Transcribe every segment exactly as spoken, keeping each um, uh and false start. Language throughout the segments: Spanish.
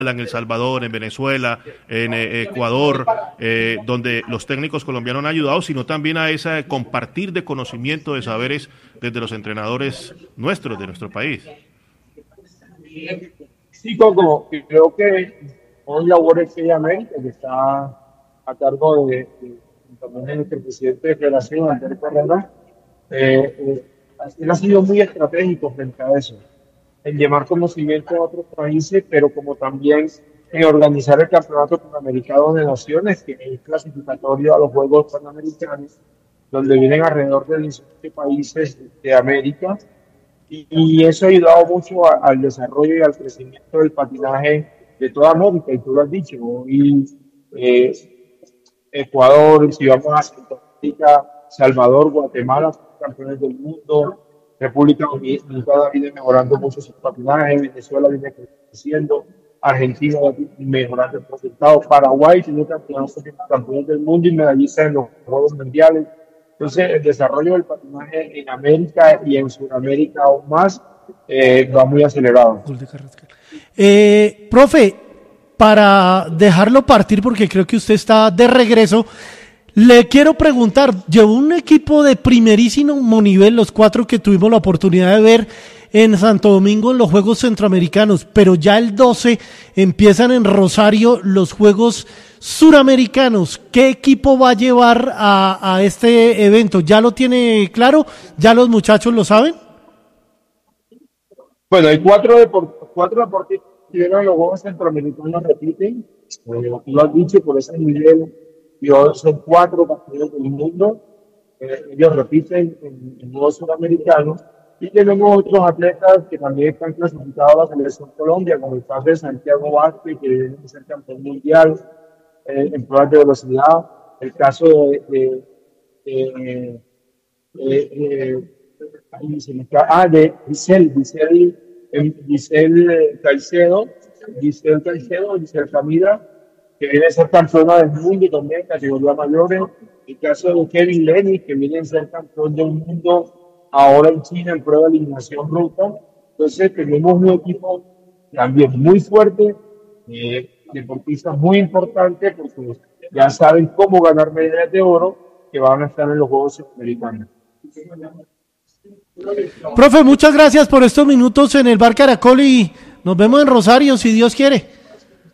en El Salvador, en Venezuela, en eh, Ecuador, eh, donde los técnicos colombianos han ayudado, sino también a ese compartir de conocimiento, de saberes desde los entrenadores nuestros, de nuestro país. Sí, Coco, creo que hoy labora Estrella América, que está a cargo de, de también de nuestro presidente de federación, Andrés Correa. Eh, eh, él ha sido muy estratégico frente a eso, en llevar conocimiento a otros países, pero como también en organizar el Campeonato Panamericano de Naciones, que es clasificatorio a los Juegos Panamericanos, donde vienen alrededor de diecisiete países de América, y, y eso ha ayudado mucho a, al desarrollo y al crecimiento del patinaje de toda América, y tú lo has dicho, y eh, Ecuador, si vamos a Centroamérica, Salvador, Guatemala, campeones del mundo, República Dominicana viene mejorando mucho su patinaje, Venezuela viene creciendo, Argentina mejorando el resultado, Paraguay tiene campeones del mundo y medallistas en los Juegos Mundiales. Entonces, el desarrollo del patinaje en América y en Sudamérica aún más eh, va muy acelerado. Eh, profe, para dejarlo partir, porque creo que usted está de regreso, le quiero preguntar, llevó un equipo de primerísimo nivel, los cuatro que tuvimos la oportunidad de ver en Santo Domingo en los Juegos Centroamericanos, pero ya el doce empiezan en Rosario los Juegos Suramericanos. ¿Qué equipo va a llevar a, a este evento? ¿Ya lo tiene claro? ¿Ya los muchachos lo saben? Bueno, hay cuatro, deport- cuatro deportistas que vienen los Juegos Centroamericanos, repiten, eh, tú lo has dicho, por ese nivel. Yo, son cuatro campeones del mundo, eh, ellos repiten en, en Juegos Sudamericanos, y tenemos otros atletas que también están clasificados a la Selección Colombia, como el caso de Santiago Vázquez, que viene a ser campeón mundial eh, en pruebas de velocidad, el caso de, de, de, de, de, ahí se me está, ah, de Giselle, Giselle, Giselle Caicedo, Giselle Caicedo, Giselle Camila, que viene a ser campeona del mundo también, categoría mayores. El caso de Kevin Lenny, que viene a ser campeón del mundo ahora en China en prueba de eliminación ruta. Entonces tenemos un equipo también muy fuerte, eh, deportistas muy importantes, porque ya saben cómo ganar medallas de oro que van a estar en los Juegos Centroamericanos. Profe, muchas gracias por estos minutos en el Bar Caracol y nos vemos en Rosario, si Dios quiere.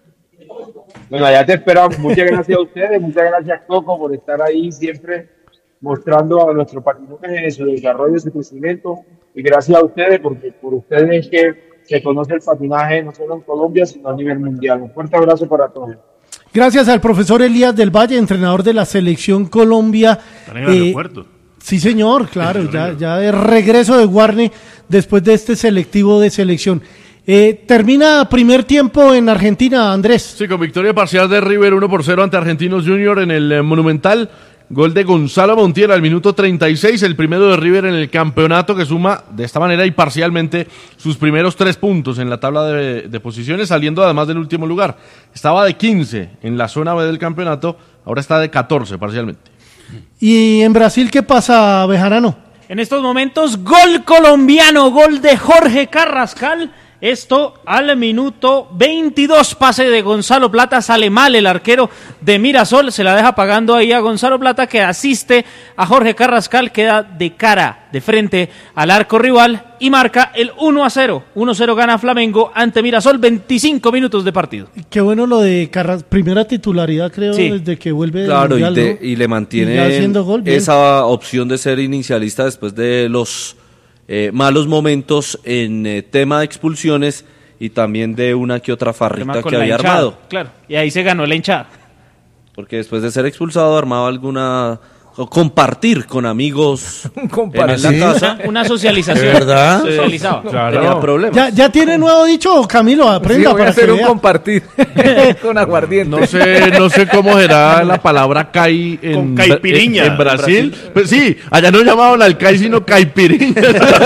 Bueno, allá te esperamos. Muchas gracias a ustedes, muchas gracias, Coco, por estar ahí siempre mostrando a nuestro patinaje su desarrollo, su crecimiento. Y gracias a ustedes, porque por ustedes es que se conoce el patinaje no solo en Colombia, sino a nivel mundial. Un fuerte abrazo para todos. Gracias al profesor Elías del Valle, entrenador de la Selección Colombia. Están en el eh, aeropuerto. Sí, señor, claro, ya, ya de regreso de Guarne después de este selectivo de selección. Eh, termina primer tiempo en Argentina, Andrés. Sí, con victoria parcial de River uno por cero ante Argentinos Junior en el eh, Monumental. Gol de Gonzalo Montiel al minuto treinta y seis, el primero de River en el campeonato, que suma de esta manera y parcialmente sus primeros tres puntos en la tabla de, de posiciones, saliendo además del último lugar. Estaba de quince en la zona B del campeonato, ahora está de catorce parcialmente. ¿Y en Brasil qué pasa, Bejarano? En estos momentos, gol colombiano, gol de Jorge Carrascal. Esto al minuto veintidós, pase de Gonzalo Plata, sale mal el arquero de Mirasol, se la deja pagando ahí a Gonzalo Plata, que asiste a Jorge Carrascal, queda de cara, de frente al arco rival y marca el uno a cero. uno a cero gana Flamengo ante Mirasol, veinticinco minutos de partido. Qué bueno lo de Carrascal, primera titularidad creo, sí, desde que vuelve del claro, mundial, y, de, ¿no? y le mantiene y gol, esa opción de ser inicialista después de los Eh, malos momentos en eh, tema de expulsiones y también de una que otra farrita que había hinchada, armado. Claro, y ahí se ganó la hinchada. Porque después de ser expulsado armaba alguna... o compartir con amigos en la casa. Una socialización. ¿De verdad? Socializaba. Claro. Tenía problemas. ¿Ya, ¿Ya tiene nuevo dicho, Camilo? Aprenda Sí, voy para a hacer que un vea. compartir con aguardiente. No sé, no sé cómo será la palabra cai en, Con caipiriña. en, en Brasil. Pues sí, allá no llamaban al cai sino caipiriña.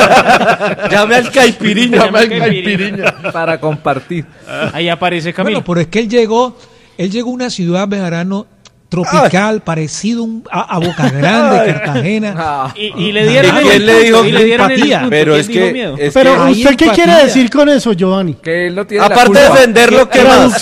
Llame al caipiriña. Llame al caipiriña. Para compartir. Ahí aparece Camilo. Bueno, pero es que él llegó, él llegó a una ciudad, Bejarano, tropical, Ay. parecido un, a, a Boca Grande, Ay. Cartagena. Ah. Y, y le dieron ¿Y quién le dijo y le dieron empatía? El pero es que, es pero que ¿usted qué quiere decir con eso, Giovanni? Que él no tiene aparte de defender lo que más